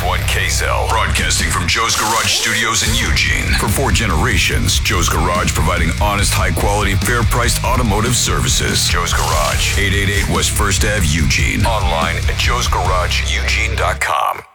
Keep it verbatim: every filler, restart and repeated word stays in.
one K-Cell, broadcasting from Joe's Garage Studios in Eugene. For four generations, Joe's Garage providing honest, high-quality, fair-priced automotive services. Joe's Garage, eight eighty-eight West First Avenue, Eugene. Online at joes garage eugene dot com.